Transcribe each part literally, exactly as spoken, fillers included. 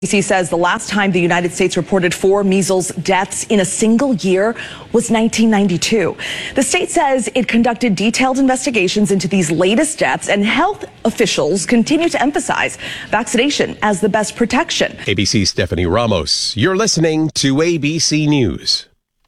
C D C says the last time the United States reported four measles deaths in a single year was nineteen ninety-two. The state says it conducted detailed investigations into these latest deaths, and health officials continue to emphasize vaccination as the best protection. A B C's Stephanie Ramos. You're listening to A B C News.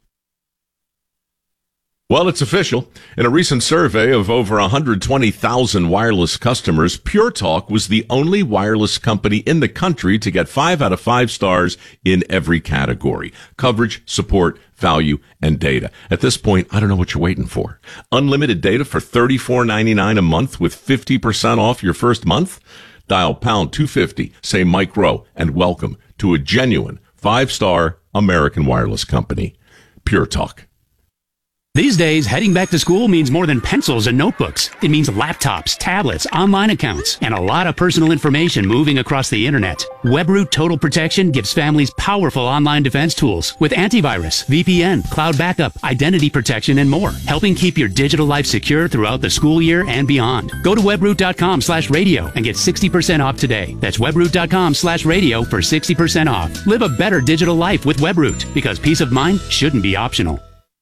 Well, it's official. In a recent survey of over one hundred twenty thousand wireless customers, Pure Talk was the only wireless company in the country to get five out of five stars in every category: coverage, support, value, and data. At this point, I don't know what you're waiting for. Unlimited data for thirty-four ninety-nine a month with fifty percent off your first month? Dial pound two fifty, say Mike Rowe, and welcome to a genuine five-star American wireless company, Pure Talk. These days, heading back to school means more than pencils and notebooks. It means laptops, tablets, online accounts, and a lot of personal information moving across the internet. WebRoot Total Protection gives families powerful online defense tools with antivirus, V P N, cloud backup, identity protection, and more, helping keep your digital life secure throughout the school year and beyond. Go to webroot.com slash radio and get sixty percent off today. That's webroot.com slash radio for sixty percent off. Live a better digital life with WebRoot, because peace of mind shouldn't be optional.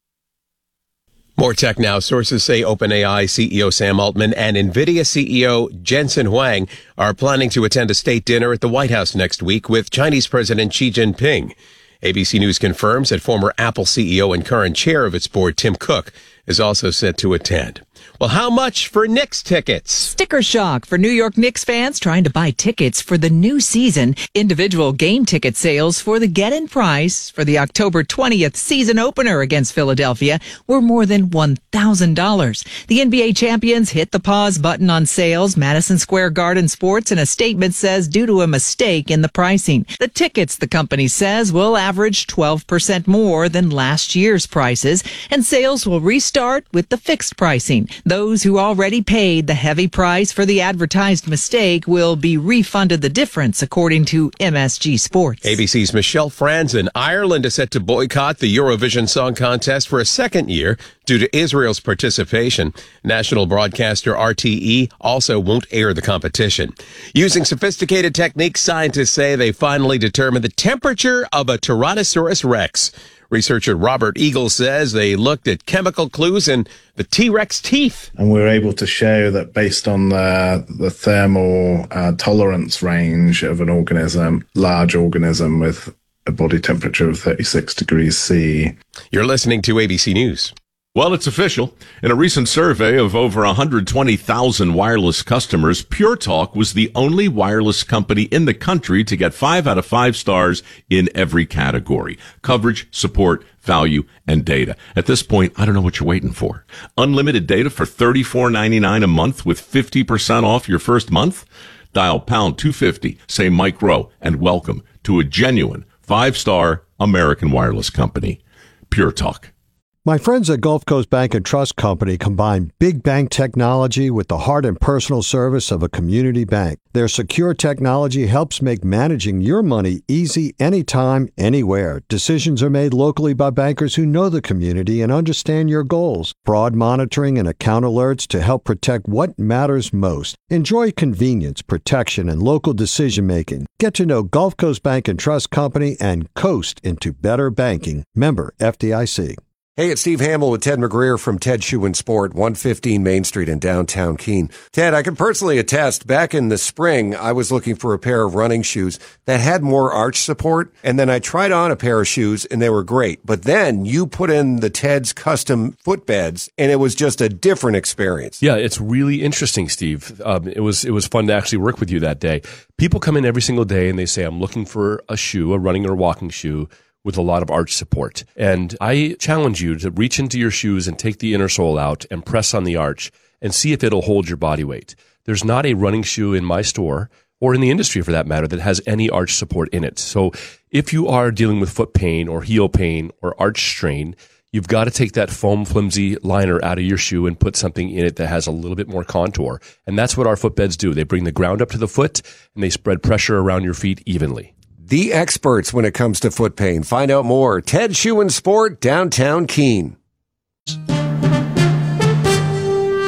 More tech now. Sources say OpenAI C E O Sam Altman and NVIDIA C E O Jensen Huang are planning to attend a state dinner at the White House next week with Chinese President Xi Jinping. A B C News confirms that former Apple C E O and current chair of its board, Tim Cook, is also set to attend. Well, how much for Knicks tickets? Sticker shock for New York Knicks fans trying to buy tickets for the new season. Individual game ticket sales for the get-in price for the October twentieth season opener against Philadelphia were more than one thousand dollars. The N B A champions hit the pause button on sales. Madison Square Garden Sports in a statement says due to a mistake in the pricing. The tickets, the company says, will average twelve percent more than last year's prices, and sales will restart with the fixed pricing. Those who already paid the heavy price for the advertised mistake will be refunded the difference, according to M S G Sports. A B C's Michelle Franzen. Ireland is set to boycott the Eurovision Song Contest for a second year due to Israel's participation. National broadcaster R T E also won't air the competition. Using sophisticated techniques, scientists say they finally determined the temperature of a Tyrannosaurus Rex. Researcher Robert Eagle says they looked at chemical clues in the T-Rex teeth. And we were able to show that based on the, the thermal uh, tolerance range of an organism, large organism with a body temperature of thirty-six degrees C. You're listening to A B C News. Well, it's official. In a recent survey of over one hundred twenty thousand wireless customers, Pure Talk was the only wireless company in the country to get five out of five stars in every category: coverage, support, value, and data. At this point, I don't know what you're waiting for. Unlimited data for thirty-four ninety-nine a month with fifty percent off your first month? Dial pound two fifty, say Mike Rowe, and welcome to a genuine five-star American wireless company, Pure Talk. My friends at Gulf Coast Bank and Trust Company combine big bank technology with the heart and personal service of a community bank. Their secure technology helps make managing your money easy anytime, anywhere. Decisions are made locally by bankers who know the community and understand your goals. Fraud monitoring and account alerts to help protect what matters most. Enjoy convenience, protection, and local decision-making. Get to know Gulf Coast Bank and Trust Company and coast into better banking. Member F D I C. Hey, it's Steve Hamill with Ted McGreer from Ted Shoe and Sport, one fifteen Main Street in downtown Keene. Ted, I can personally attest, back in the spring, I was looking for a pair of running shoes that had more arch support, and then I tried on a pair of shoes, and they were great. But then you put in the Ted's custom footbeds, and it was just a different experience. Yeah, it's really interesting, Steve. Um, it was it was fun to actually work with you that day. People come in every single day, and they say, I'm looking for a shoe, a running or walking shoe, with a lot of arch support. And I challenge you to reach into your shoes and take the inner sole out and press on the arch and see if it'll hold your body weight. There's not a running shoe in my store, or in the industry for that matter, that has any arch support in it. So if you are dealing with foot pain or heel pain or arch strain, you've got to take that foam flimsy liner out of your shoe and put something in it that has a little bit more contour. And that's what our footbeds do. They bring the ground up to the foot and they spread pressure around your feet evenly. The experts when it comes to foot pain. Find out more. Ted Shoe and Sport, downtown Keene.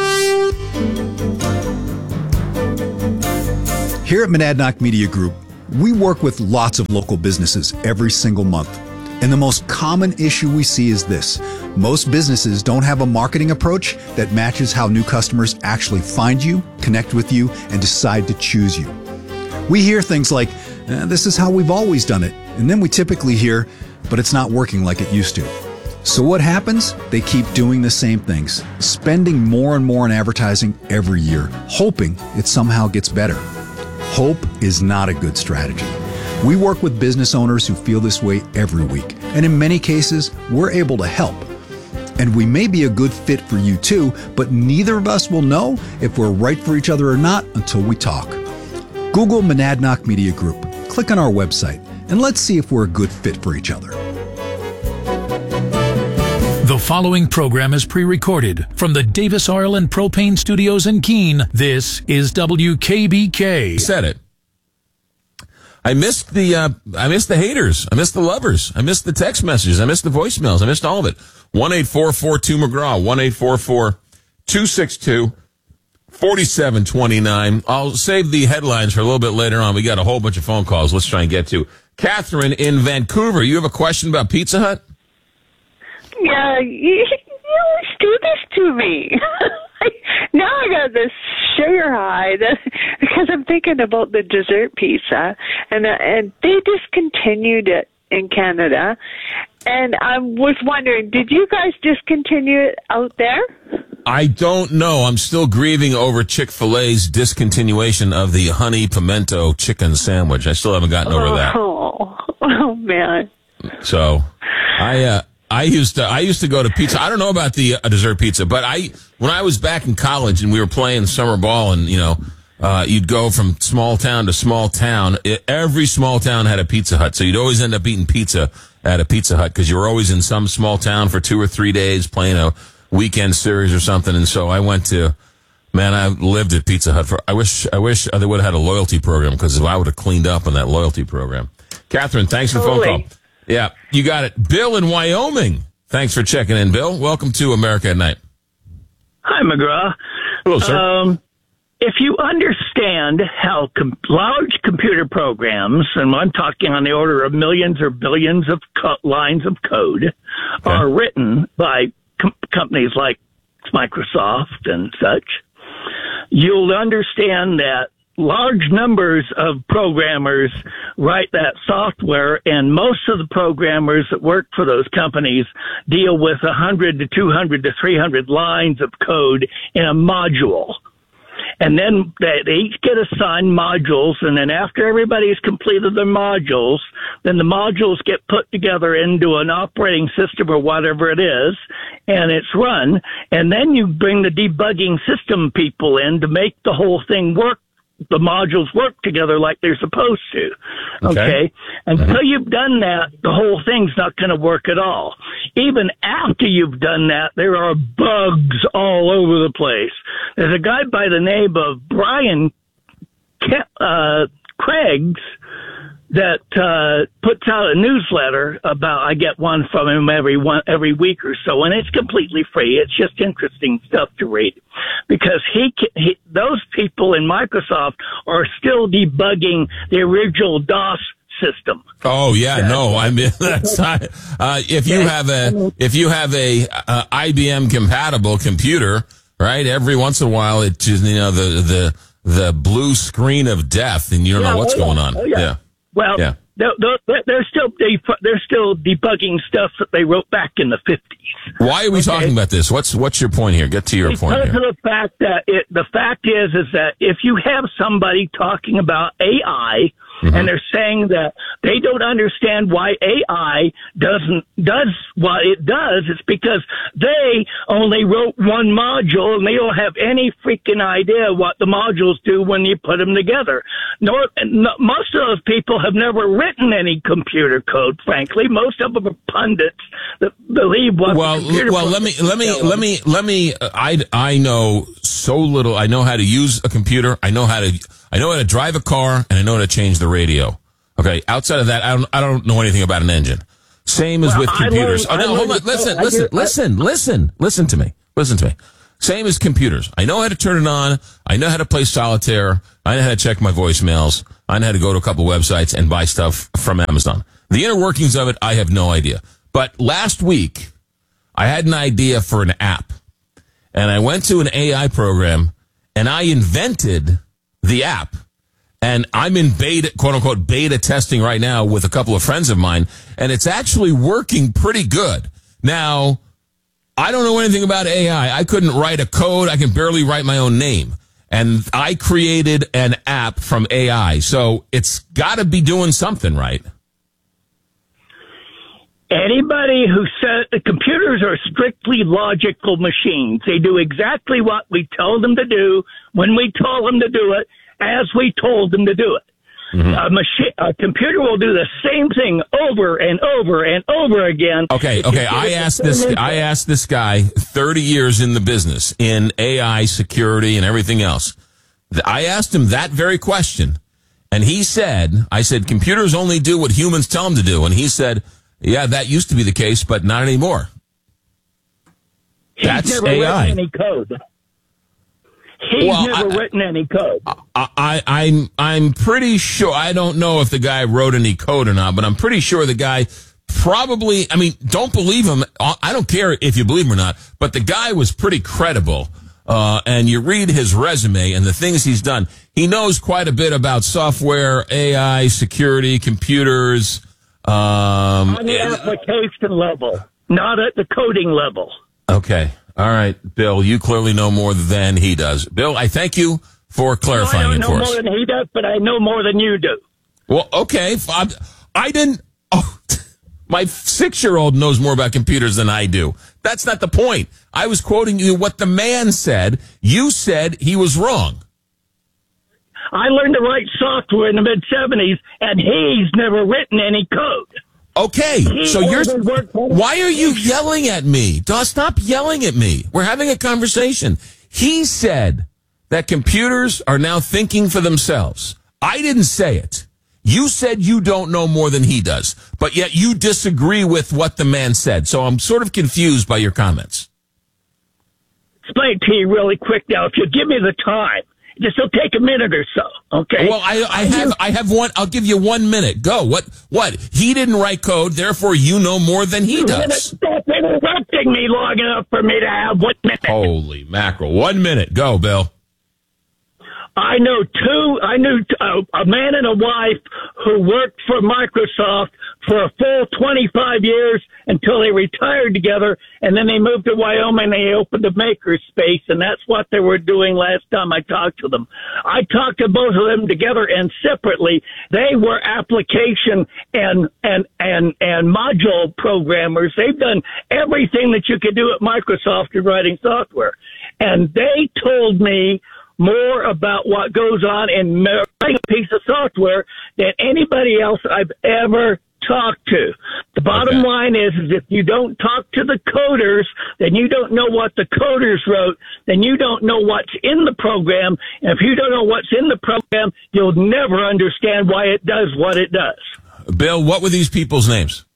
Here at Monadnock Media Group, We work with lots of local businesses every single month. And the most common issue we see is this. Most businesses don't have a marketing approach that matches how new customers actually find you, connect with you, and decide to choose you. We hear things like, eh, this is how we've always done it. And then we typically hear, but it's not working like it used to. So what happens? They keep doing the same things, spending more and more on advertising every year, hoping it somehow gets better. Hope is not a good strategy. We work with business owners who feel this way every week, and in many cases, we're able to help. And we may be a good fit for you too, but neither of us will know if we're right for each other or not until we talk. Google Monadnock Media Group, click on our website, and let's see if we're a good fit for each other. The following program is pre-recorded from the Davis Oil and Propane Studios in Keene. This is W K B K. Said it. I missed the uh, I missed the haters. I missed the lovers. I missed the text messages. I missed the voicemails. I missed all of it. one eight four four two McGraw. one eight four four two six two four seven two nine. I'll save the headlines for a little bit later on. We got a whole bunch of phone calls. Let's try and get to Catherine in Vancouver. You have a question about Pizza Hut? Yeah, you, you always do this to me. Now I got this sugar high that, because I'm thinking about the dessert pizza, and uh, and they discontinued it in Canada, and I was wondering, did you guys discontinue it out there? I don't know. I'm still grieving over Chick-fil-A's discontinuation of the honey pimento chicken sandwich. I still haven't gotten over oh, that. Oh, oh man. So, I uh, I used to I used to go to pizza. I don't know about the uh, dessert pizza, but I when I was back in college and we were playing summer ball, and you know, uh, you'd go from small town to small town. It, every small town had a Pizza Hut, so you'd always end up eating pizza at a Pizza Hut because you were always in some small town for two or three days playing a weekend series or something. And so I went to, man, I lived at Pizza Hut for. I wish I wish they would have had a loyalty program, because I would have cleaned up on that loyalty program. Catherine, thanks for the phone call. Yeah, you got it. Bill in Wyoming. Thanks for checking in, Bill. Welcome to America at Night. Hi, McGraw. Hello, sir. Um, if you understand how com- large computer programs, and I'm talking on the order of millions or billions of co- lines of code, okay. are written by com- companies like Microsoft and such, you'll understand that large numbers of programmers write that software, and most of the programmers that work for those companies deal with one hundred to two hundred to three hundred lines of code in a module. And then they, they each get assigned modules, and then after everybody's completed their modules, then the modules get put together into an operating system or whatever it is, and it's run. And then you bring the debugging system people in to make the whole thing work. The modules work together like they're supposed to. Okay. okay? Until mm-hmm. you've done that, the whole thing's not going to work at all. Even after you've done that, there are bugs all over the place. There's a guy by the name of Brian uh, Craigs that uh, puts out a newsletter about, I get one from him every one, every week or so, and it's completely free. It's just interesting stuff to read, because he, can, he those people in Microsoft are still debugging the original DOS system. Oh yeah, yeah. no, I mean that's not, uh, if you have a if you have a uh, I B M compatible computer, right? Every once in a while, it just, you know, the the the blue screen of death, and you don't yeah, know what's oh, going on. Oh, yeah. yeah. Well, yeah. they're, they're, they're still they're still debugging stuff that they wrote back in the fifties. Why are we okay? talking about this? What's what's your point here? Get to your because point here. Because of the fact that it, the fact is is that if you have somebody talking about A I, mm-hmm. and they're saying that they don't understand why A I doesn't does what it does, it's because they only wrote one module and they don't have any freaking idea what the modules do when you put them together. Nor, no, most of those people have never written any computer code. Frankly, most of them are pundits that believe what. Well, well, let me let me let me let me. I I know so little. I know how to use a computer. I know how to. I know how to drive a car, and I know how to change the radio. Okay. Outside of that, I don't. I don't know anything about an engine. Same as well, with computers. Learned, oh no, hold on. Listen, listen, listen, listen, listen to me. Listen to me. Same as computers. I know how to turn it on. I know how to play solitaire. I know how to check my voicemails. I had to go to a couple websites and buy stuff from Amazon. The inner workings of it, I have no idea. But last week, I had an idea for an app. And I went to an A I program, and I invented the app. And I'm in beta, quote unquote, beta testing right now with a couple of friends of mine, and it's actually working pretty good. Now, I don't know anything about A I. I couldn't write a code. I can barely write my own name. And I created an app from A I. So it's got to be doing something right. Anybody who says computers are strictly logical machines, they do exactly what we tell them to do, when we told them to do it, as we told them to do it. Mm-hmm. A, machine, a computer will do the same thing over and over and over again. Okay, okay. I asked this. I asked this guy, thirty years in the business, in A I security and everything else. I asked him that very question, and he said, "I said computers only do what humans tell them to do," and he said, "Yeah, that used to be the case, but not anymore." He's That's never A I. written any code. He's Well, never I, written any code. I, I, I'm I'm pretty sure. I don't know if the guy wrote any code or not, but I'm pretty sure the guy probably. I mean, don't believe him. I don't care if you believe him or not, but the guy was pretty credible. Uh, and you read his resume and the things he's done. He knows quite a bit about software, A I, security, computers. Um, On the application level, not at the coding level. Okay. All right, Bill, you clearly know more than he does. Bill, I thank you for clarifying I it don't for know us. more than he does, but I know more than you do. Well, okay. I, I didn't. Oh, my six-year-old knows more about computers than I do. That's not the point. I was quoting you what the man said. You said he was wrong. I learned to write software in the mid seventies, and he's never written any code. Okay, He so you're. only worked for- Why are you yelling at me? Duh, stop yelling at me. We're having a conversation. He said that computers are now thinking for themselves. I didn't say it. You said you don't know more than he does, but yet you disagree with what the man said. So I'm sort of confused by your comments. Explain to you really quick now, if you give me the time. Just will take a minute or so, okay? Well, I, I have, I have one. I'll give you one minute. Go. What? What? He didn't write code, therefore you know more than he does. Stop interrupting me long enough for me to have one minute. Holy mackerel! One minute. Go, Bill. I know two. I knew a, a man and a wife who worked for Microsoft for a full twenty-five years until they retired together, and then they moved to Wyoming and they opened a makerspace, and that's what they were doing last time I talked to them. I talked to both of them together and separately. They were application and and and and module programmers. They've done everything that you could do at Microsoft in writing software, and they told me more about what goes on in writing a piece of software than anybody else I've ever talked to. The bottom Okay. line is, is if you don't talk to the coders, then you don't know what the coders wrote, then you don't know what's in the program. And if you don't know what's in the program, you'll never understand why it does what it does. Bill, what were these people's names?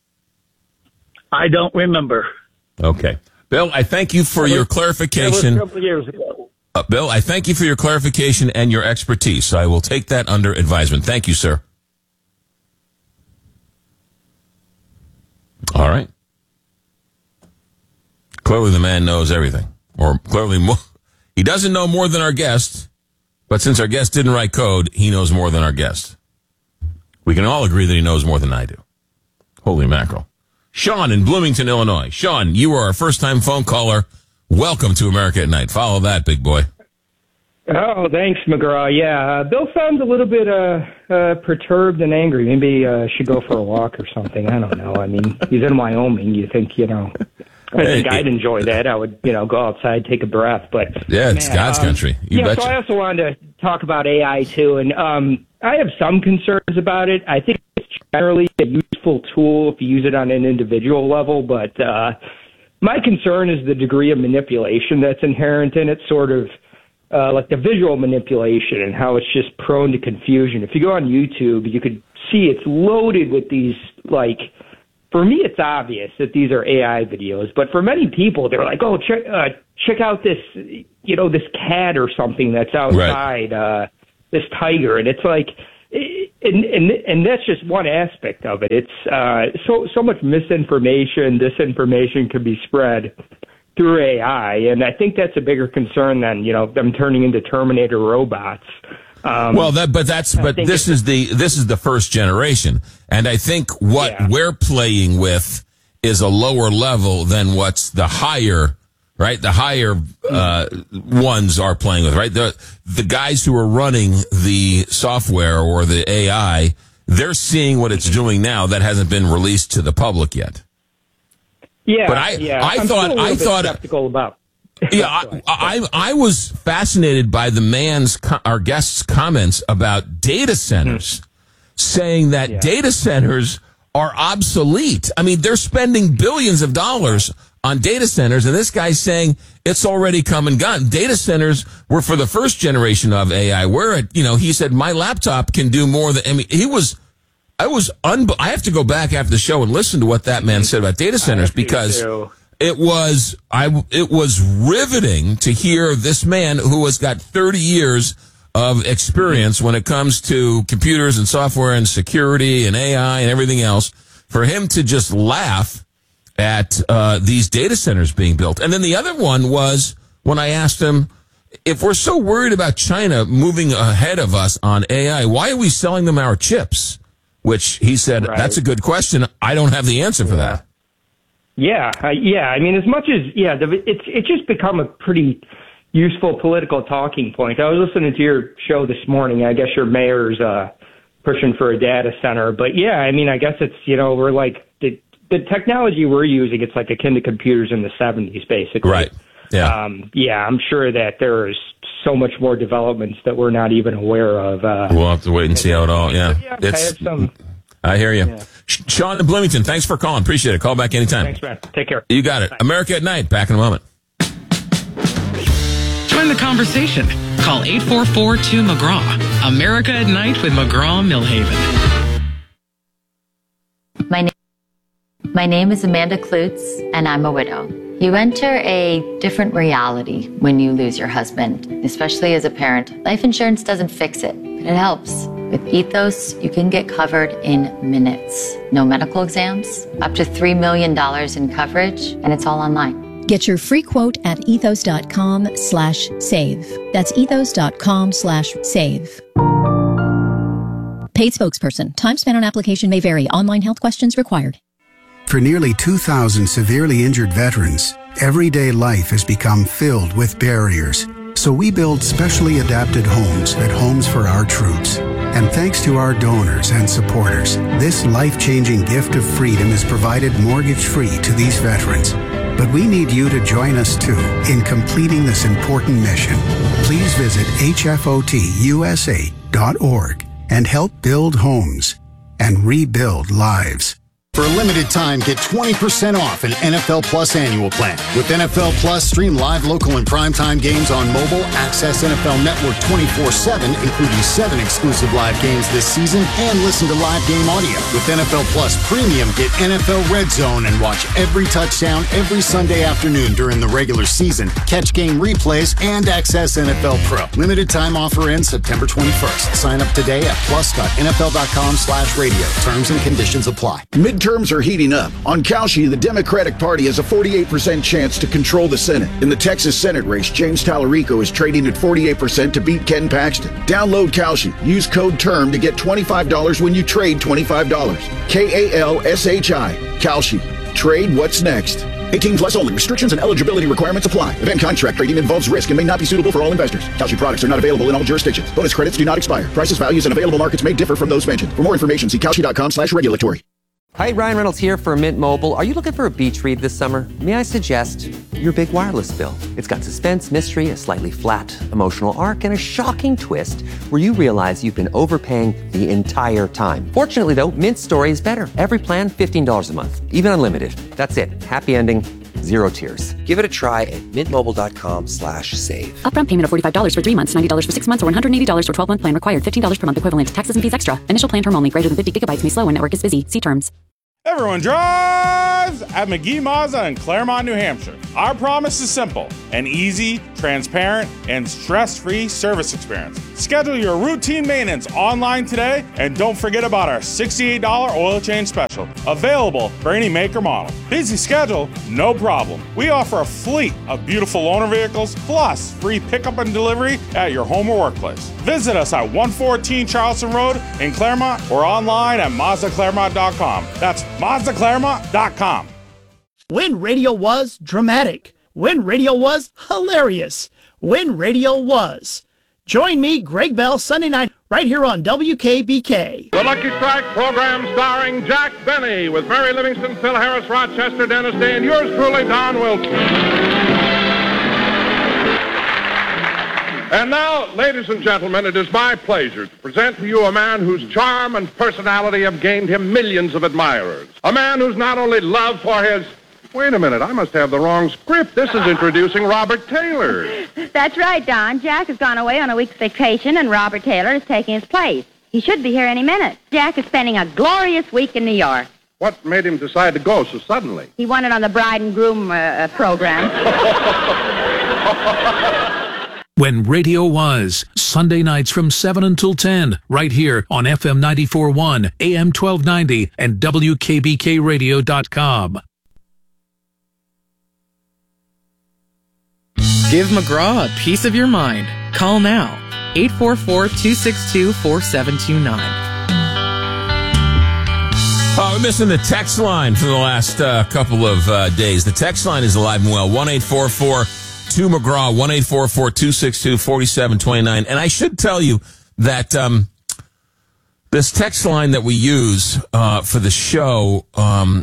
I don't remember. Okay. Bill, I thank you for your It was clarification. a couple of years ago. Uh, Bill, I thank you for your clarification and your expertise. I will take that under advisement. Thank you, sir. All right. Clearly the man knows everything. Or clearly more. He doesn't know more than our guest, but since our guest didn't write code, he knows more than our guest. We can all agree that he knows more than I do. Holy mackerel. Sean in Bloomington, Illinois. Sean, you are our first-time phone caller. Welcome to America at Night. Follow that, big boy. Oh, thanks, McGraw. Yeah, uh, Bill sounds a little bit uh, uh, perturbed and angry. Maybe uh, should go for a walk or something. I don't know. I mean, he's in Wyoming. You think, you know, I think Hey, I'd enjoy that. I would, you know, go outside, take a breath. But Yeah, it's man, God's um, country. You yeah, betcha. so I also wanted to talk about A I too, and um, I have some concerns about it. I think it's generally a useful tool if you use it on an individual level, but uh, my concern is the degree of manipulation that's inherent in it, sort of uh, like the visual manipulation and how it's just prone to confusion. If you go on YouTube, you could see it's loaded with these, like, for me, it's obvious that these are A I videos, but for many people, they're like, oh, check, uh, check out this, you know, this cat or something that's outside, uh, this tiger. And it's like, and, and and that's just one aspect of it. It's uh, so so much misinformation, disinformation could be spread through A I, and I think that's a bigger concern than, you know, them turning into Terminator robots. Um, well, that, but that's, but this is the, this is the first generation. And I think what yeah. we're playing with is a lower level than what's the higher, right? The higher, uh, ones are playing with, right? The, the guys who are running the software or the A I, they're seeing what it's doing now that hasn't been released to the public yet. Yeah, but I, yeah. I I'm thought, still a I bit thought, skeptical about. yeah, I, I, I was fascinated by the man's, our guest's comments about data centers, mm-hmm. saying that yeah. data centers are obsolete. I mean, they're spending billions of dollars on data centers, and this guy's saying it's already come and gone. Data centers were for the first generation of A I. Where, you know, he said my laptop can do more than. I mean, he was. I was un- I have to go back after the show and listen to what that man said about data centers, because it was I it was riveting to hear this man who has got thirty years of experience when it comes to computers and software and security and A I and everything else, for him to just laugh at uh, these data centers being built. And then the other one was when I asked him, if we're so worried about China moving ahead of us on A I, why are we selling them our chips? Which he said, right. That's a good question. I don't have the answer for yeah. that. Yeah, uh, yeah. I mean, as much as, yeah, the, it's it's just become a pretty useful political talking point. I was listening to your show this morning. I guess your mayor's uh, pushing for a data center. But, yeah, I mean, I guess it's, you know, we're like, the, the technology we're using, it's like akin to computers in the seventies, basically. Right, yeah. Um, yeah, I'm sure that there's so much more developments that we're not even aware of. Uh, we'll have to wait and see how it all, yeah. yeah it's, I, have some, I hear you. Yeah. Sean in Bloomington, thanks for calling. Appreciate it. Call back anytime. Thanks, man. Take care. You got it. Bye. America at Night, back in a moment. Join the conversation. Call eight four four two McGraw. America at Night with McGraw Millhaven. My name, my name is Amanda Klutz, and I'm a widow. You enter a different reality when you lose your husband, especially as a parent. Life insurance doesn't fix it, but it helps. With Ethos, you can get covered in minutes. No medical exams, up to three million dollars in coverage, and it's all online. Get your free quote at ethos.com slash save. That's ethos.com slash save. Paid spokesperson. Time spent on application may vary. Online health questions required. For nearly two thousand severely injured veterans, everyday life has become filled with barriers. So we build specially adapted homes at Homes for Our Troops. And thanks to our donors and supporters, this life-changing gift of freedom is provided mortgage-free to these veterans. But we need you to join us, too, in completing this important mission. Please visit H F O T U S A dot org and help build homes and rebuild lives. For a limited time, get twenty percent off an N F L Plus annual plan. With N F L Plus, stream live, local, and primetime games on mobile, access N F L Network twenty-four seven, including seven exclusive live games this season, and listen to live game audio. With N F L Plus Premium, get N F L Red Zone and watch every touchdown every Sunday afternoon during the regular season, catch game replays, and access N F L Pro. Limited time offer ends September twenty-first. Sign up today at plus.nfl.com slash radio. Terms and conditions apply. Midterms are heating up. On Cauchy, the Democratic Party has a forty-eight percent chance to control the Senate. In the Texas Senate race, James Tallarico is trading at forty-eight percent to beat Ken Paxton. Download Cauchy. Use code TERM to get twenty-five dollars when you trade twenty-five dollars. K A L S H I. Cauchy. Trade what's next. eighteen plus only. Restrictions and eligibility requirements apply. Event contract trading involves risk and may not be suitable for all investors. Cauchy products are not available in all jurisdictions. Bonus credits do not expire. Prices, values, and available markets may differ from those mentioned. For more information, see Cauchy.com slash regulatory. Hi, Ryan Reynolds here for Mint Mobile. Are you looking for a beach read this summer? May I suggest your big wireless bill? It's got suspense, mystery, a slightly flat emotional arc, and a shocking twist where you realize you've been overpaying the entire time. Fortunately, though, Mint's story is better. Every plan, fifteen dollars a month, even unlimited. That's it. Happy ending, zero tears. Give it a try at mintmobile.com slash save. Upfront payment of forty-five dollars for three months, ninety dollars for six months, or one hundred eighty dollars for twelve-month plan required. fifteen dollars per month equivalent. Taxes and fees extra. Initial plan term only. Greater than fifty gigabytes may slow when network is busy. See terms. Everyone drive Was at McGee Mazda in Claremont, New Hampshire. Our promise is simple: an easy, transparent, and stress-free service experience. Schedule your routine maintenance online today, and don't forget about our sixty-eight dollars oil change special, available for any make or model. Busy schedule? No problem. We offer a fleet of beautiful loaner vehicles, plus free pickup and delivery at your home or workplace. Visit us at one fourteen Charleston Road in Claremont or online at Mazda Claremont dot com. That's Mazda Claremont dot com. When radio was dramatic. When radio was hilarious. When radio was. Join me, Greg Bell, Sunday night, right here on W K B K. The Lucky Strike program starring Jack Benny with Mary Livingston, Phil Harris, Rochester, Dennis Day, and yours truly, Don Wilson. And now, ladies and gentlemen, it is my pleasure to present to you a man whose charm and personality have gained him millions of admirers. A man who's not only loved for his... Wait a minute, I must have the wrong script. This is introducing Robert Taylor. That's right, Don. Jack has gone away on a week's vacation, and Robert Taylor is taking his place. He should be here any minute. Jack is spending a glorious week in New York. What made him decide to go so suddenly? He won it on the bride and groom uh, program. When radio was, Sunday nights from seven until ten, right here on F M ninety-four point one, A M twelve ninety, and W K B K radio dot com. Give McGraw a piece of your mind. Call now, eight four four, two six two, four seven two nine. Oh, we're missing the text line for the last uh, couple of uh, days. The text line is alive and well, one eight four four, two McGraw, one eight four four, two six two, four seven two nine. And I should tell you that um, this text line that we use uh, for the show... Um,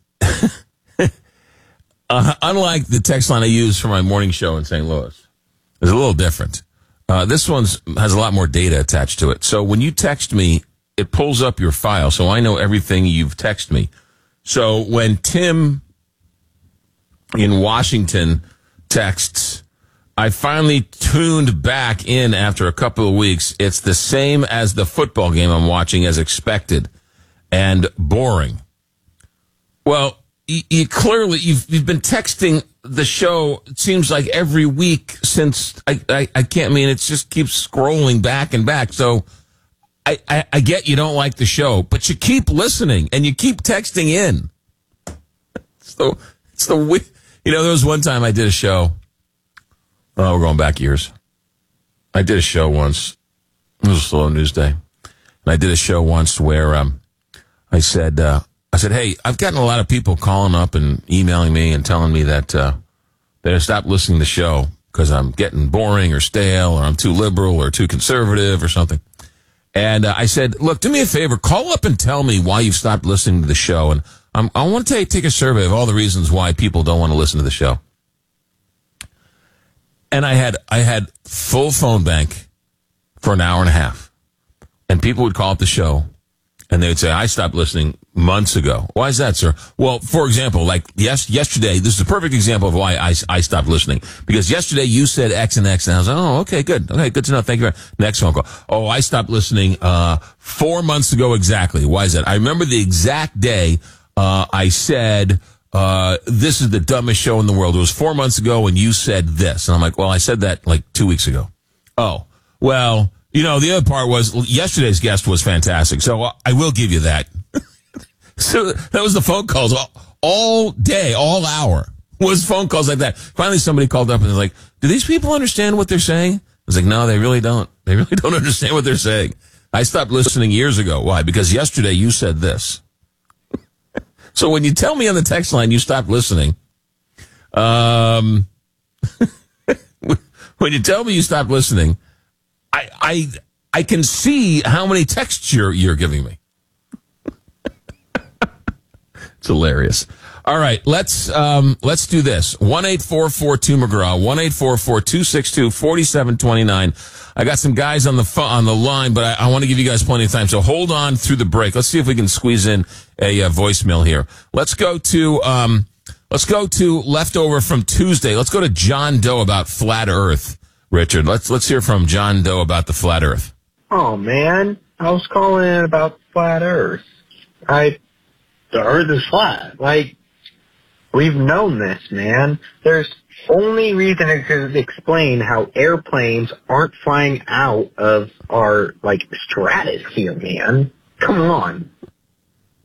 Uh, unlike the text line I use for my morning show in Saint Louis, it's a little different. Uh, this one has a lot more data attached to it. So when you text me, it pulls up your file, so I know everything you've texted me. So when Tim in Washington texts, I finally tuned back in after a couple of weeks. It's the same as the football game I'm watching, as expected, and boring. Well, You, you clearly, you've, you've been texting the show, it seems like every week since, I, I, I can't, I mean, it just keeps scrolling back and back. So I, I, I get you don't like the show, but you keep listening and you keep texting in. So it's the, you know, there was one time I did a show. Oh, we're going back years. I did a show once. It was a slow news day. And I did a show once where, um, I said, uh, I said, hey, I've gotten a lot of people calling up and emailing me and telling me that uh, they stopped listening to the show because I'm getting boring or stale or I'm too liberal or too conservative or something. And uh, I said, look, do me a favor, call up and tell me why you've stopped listening to the show. And I'm, I want to take, take a survey of all the reasons why people don't want to listen to the show. And I had I had full phone bank for an hour and a half. And people would call up the show. And they would say, I stopped listening months ago. Why is that, sir? Well, for example, like yes, yesterday, this is a perfect example of why I, I stopped listening. Because yesterday you said X and X, and I was like, oh, okay, good. Okay, good to know. Thank you. Next phone call. Oh, I stopped listening uh four months ago exactly. Why is that? I remember the exact day uh I said, uh this is the dumbest show in the world. It was four months ago, and you said this. And I'm like, well, I said that like two weeks ago. Oh, well... You know, the other part was yesterday's guest was fantastic, so I will give you that. So that was the phone calls all, all day, all hour was phone calls like that. Finally, somebody called up and was like, do these people understand what they're saying? I was like, no, they really don't. They really don't understand what they're saying. I stopped listening years ago. Why? Because yesterday you said this. So when you tell me on the text line you stopped listening, um, when you tell me you stopped listening, I, I I can see how many texts you're you're giving me. It's hilarious. All right, let's um let's do this. One eight four four two McGraw. One eight four four two six two forty seven twenty nine. I got some guys on the phone, on the line, but I, I want to give you guys plenty of time. So hold on through the break. Let's see if we can squeeze in a uh, voicemail here. Let's go to um let's go to leftover from Tuesday. Let's go to John Doe about flat Earth. Richard, let's let's hear from John Doe about the flat Earth. Oh man, I was calling in about flat Earth. I, the Earth is flat. Like, We've known this, man. There's only reason it could explain how airplanes aren't flying out of our, like, stratosphere, man. Come on.